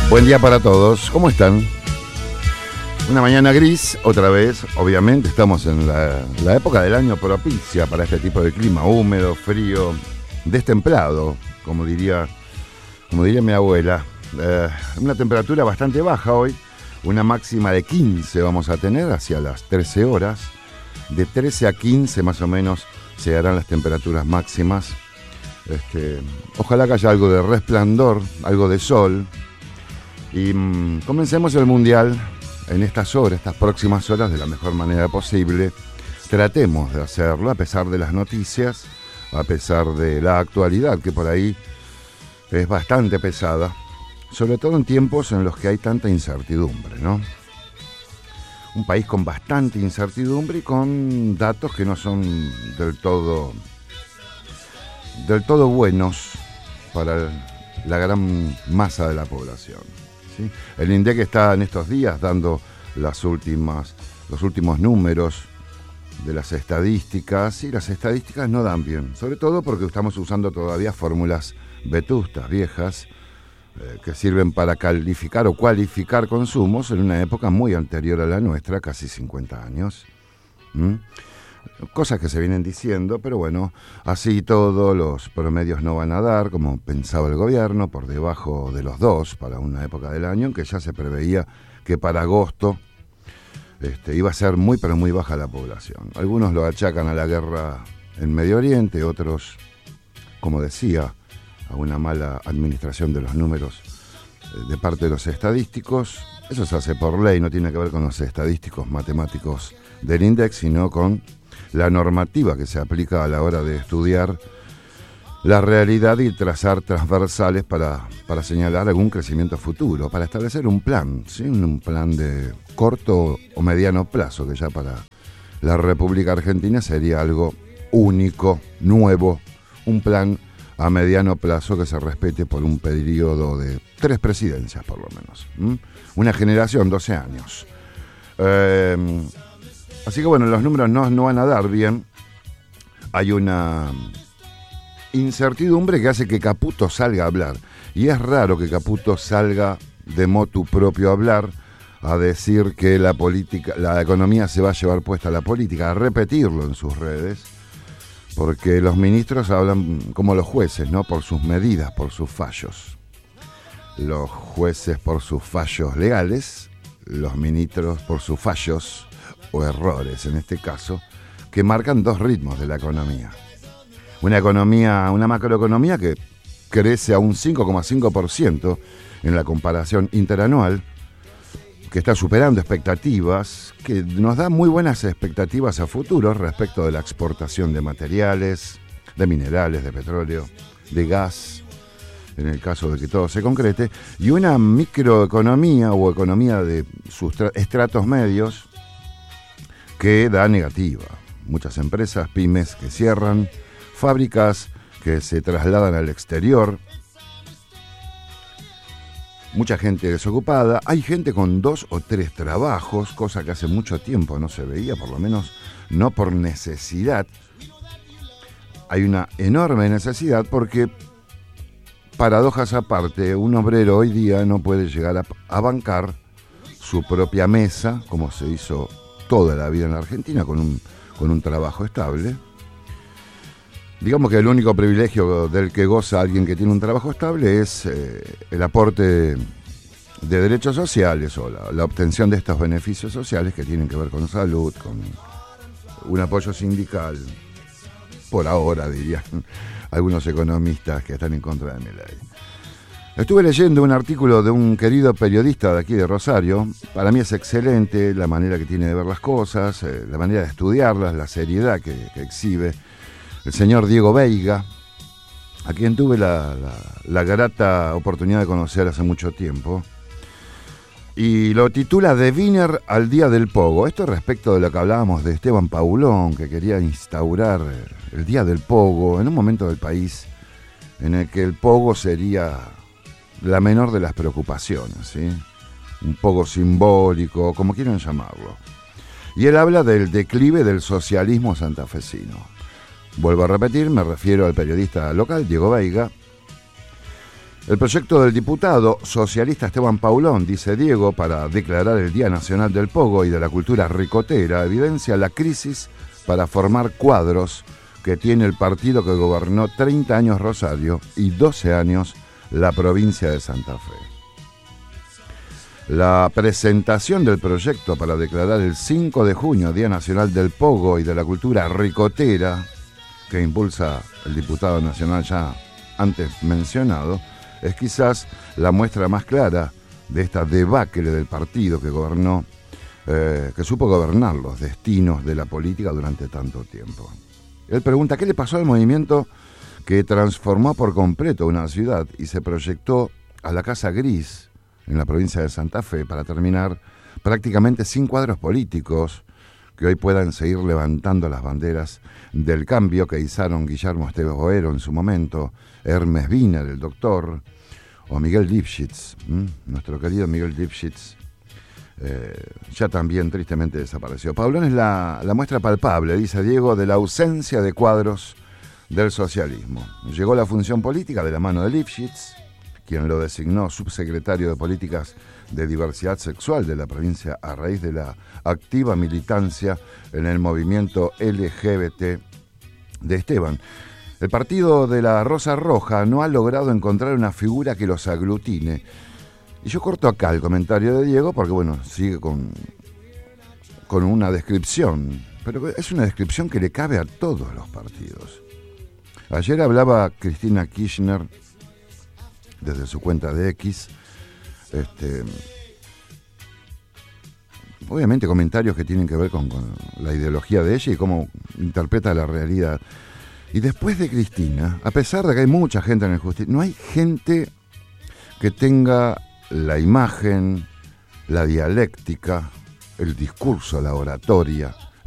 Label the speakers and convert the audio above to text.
Speaker 1: Buen día para todos, ¿cómo están? Una mañana gris, otra vez, obviamente estamos en la época del año propicia para este tipo de clima, húmedo, frío, destemplado, como diría mi abuela. Una temperatura bastante baja hoy, una máxima de 15 vamos a tener hacia las 13 horas, de 13 a 15 más o menos se harán las temperaturas máximas. Ojalá que haya algo de resplandor, algo de sol. Y comencemos el Mundial en estas próximas horas, de la mejor manera posible. Tratemos de hacerlo a pesar de las noticias, a pesar de la actualidad, que por ahí es bastante pesada, sobre todo en tiempos en los que hay tanta incertidumbre, ¿no? Un país con bastante incertidumbre y con datos que no son del todo buenos para la gran masa de la población. ¿Sí? El INDEC está en estos días dando los últimos números de las estadísticas, y las estadísticas no dan bien, sobre todo porque estamos usando todavía fórmulas vetustas, viejas, que sirven para calificar o cualificar consumos en una época muy anterior a la nuestra, casi 50 años. Cosas que se vienen diciendo, pero bueno, así todo, los promedios no van a dar, como pensaba el gobierno, por debajo de los 2 para una época del año en que ya se preveía que para agosto iba a ser muy pero muy baja la población. Algunos lo achacan a la guerra en Medio Oriente, otros, como decía, a una mala administración de los números de parte de los estadísticos. Eso se hace por ley, no tiene que ver con los estadísticos matemáticos del INDEC, sino con la normativa que se aplica a la hora de estudiar la realidad y trazar transversales para señalar algún crecimiento futuro, para establecer un plan, ¿sí? Un plan de corto o mediano plazo, que ya para la República Argentina sería algo único, nuevo, un plan a mediano plazo que se respete por un periodo de 3 presidencias por lo menos. Una generación, 12 años. Así que bueno, los números no van a dar bien. Hay una incertidumbre que hace que Caputo salga a hablar. Y es raro que Caputo salga de motu propio a hablar, a decir que la economía se va a llevar puesta a la política, a repetirlo en sus redes, porque los ministros hablan como los jueces, ¿no? Por sus medidas, por sus fallos. Los jueces por sus fallos legales, los ministros por sus fallos o errores, en este caso, que marcan 2 ritmos de la economía. Una macroeconomía que crece a un 5,5% en la comparación interanual, que está superando expectativas, que nos da muy buenas expectativas a futuro respecto de la exportación de materiales, de minerales, de petróleo, de gas, en el caso de que todo se concrete, y una microeconomía o economía de sus estratos medios que da negativa. Muchas empresas, pymes que cierran, fábricas que se trasladan al exterior, mucha gente desocupada, hay gente con 2 o 3 trabajos, cosa que hace mucho tiempo no se veía, por lo menos no por necesidad. Hay una enorme necesidad porque, paradojas aparte, un obrero hoy día no puede llegar a bancar su propia mesa, como se hizo toda la vida en la Argentina, con un trabajo estable. Digamos que el único privilegio del que goza alguien que tiene un trabajo estable es el aporte de derechos sociales o la obtención de estos beneficios sociales que tienen que ver con salud, con un apoyo sindical, por ahora dirían algunos economistas que están en contra de Milei. Estuve leyendo un artículo de un querido periodista de aquí de Rosario. Para mí es excelente la manera que tiene de ver las cosas, la manera de estudiarlas, la seriedad que exhibe el señor Diego Veiga, a quien tuve la grata oportunidad de conocer hace mucho tiempo, y lo titula De Wiener al Día del Pogo. Esto respecto de lo que hablábamos de Esteban Paulón, que quería instaurar el Día del Pogo en un momento del país en el que el pogo sería la menor de las preocupaciones, ¿sí? Un pogo simbólico, como quieran llamarlo. Y él habla del declive del socialismo santafesino. Vuelvo a repetir, me refiero al periodista local, Diego Veiga, El proyecto del diputado socialista Esteban Paulón, dice Diego, para declarar el Día Nacional del Pogo y de la cultura ricotera, evidencia la crisis para formar cuadros que tiene el partido que gobernó 30 años Rosario y 12 años la provincia de Santa Fe. La presentación del proyecto para declarar el 5 de junio Día Nacional del Pogo y de la cultura ricotera, que impulsa el diputado nacional ya antes mencionado, es quizás la muestra más clara de esta debacle del partido que gobernó, que supo gobernar los destinos de la política durante tanto tiempo. Él pregunta, ¿qué le pasó al movimiento que transformó por completo una ciudad y se proyectó a la Casa Gris en la provincia de Santa Fe para terminar prácticamente sin cuadros políticos que hoy puedan seguir levantando las banderas del cambio que izaron Guillermo Esteves Boero en su momento, Hermes Wiener, el doctor, o Miguel Lifshitz, nuestro querido Miguel Lifshitz, ya también tristemente desapareció. Paulón es la muestra palpable, dice Diego, de la ausencia de cuadros del socialismo. Llegó la función política de la mano de Lifshitz, quien lo designó subsecretario de Políticas de Diversidad Sexual de la provincia a raíz de la activa militancia en el movimiento LGBT de Esteban. El partido de la Rosa Roja no ha logrado encontrar una figura que los aglutine. Y yo corto acá el comentario de Diego porque, bueno, sigue con una descripción, pero es una descripción que le cabe a todos los partidos. Ayer hablaba Cristina Kirchner desde su cuenta de X, obviamente comentarios que tienen que ver con la ideología de ella y cómo interpreta la realidad. Y después de Cristina, a pesar de que hay mucha gente en el justicia, no hay gente que tenga la imagen, la dialéctica, el discurso, la oratoria